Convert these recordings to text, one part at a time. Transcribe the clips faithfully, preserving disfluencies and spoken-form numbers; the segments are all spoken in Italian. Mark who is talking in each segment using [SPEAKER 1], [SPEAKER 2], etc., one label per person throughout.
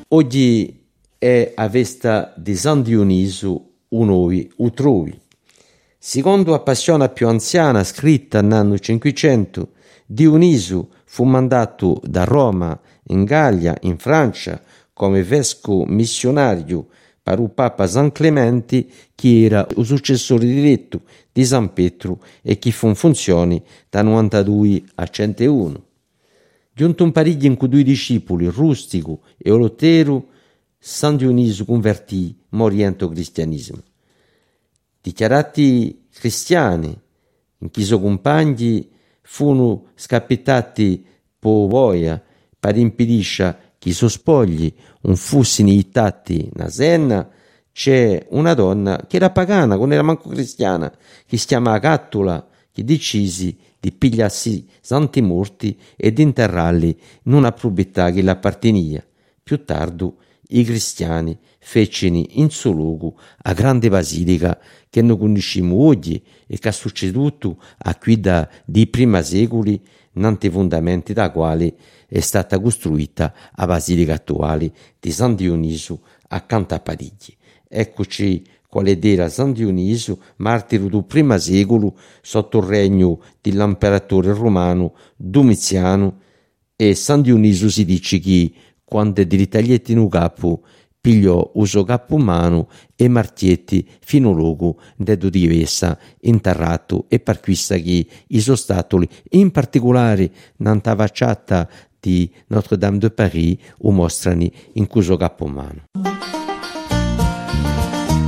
[SPEAKER 1] Oggi è a festa di San Dioniso u noi utrovi. Secondo la passione più anziana scritta nell'anno cinquecento, Dioniso fu mandato da Roma in Gallia, in Francia, come vescovo missionario per il Papa San Clemente, che era il successore diretto di San Pietro e che fu in funzione da novantadue a centouno. Giunto un pariglio in cui due discepoli, Rustico e Olotero, San Dioniso convertì moriento cristianesimo. Dichiarati cristiani, in chi suoi compagni furono scappati per voia per impedire che i suoi spogli non fossero ittati na senna. C'è una donna che era pagana, non era manco cristiana, che si chiamava Cattula, che decisi di pigliarsi santi morti e di interrarli in una proprietà che l'appartenia. Più tardi i cristiani fecero in suo luogo a grande basilica che noi conosciamo oggi e che è succeduto a guida dei primi secoli, nante fondamenti da quale è stata costruita la basilica attuale di San Dioniso accanto a Parigi. Eccoci quale era San Dioniso, martire del primo secolo sotto il regno dell'imperatore romano Domiziano, e San Dioniso si dice che quando dei taglietti in capo pigliò uso capo umano e martietti fino luogo dedo di essa interrato, e per questo che i sostatoli, in particolare nella facciata di Notre Dame de Paris, o mostrano in cuso capo umano.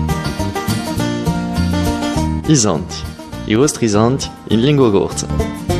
[SPEAKER 2] I santi, i vostri santi in lingua corsa.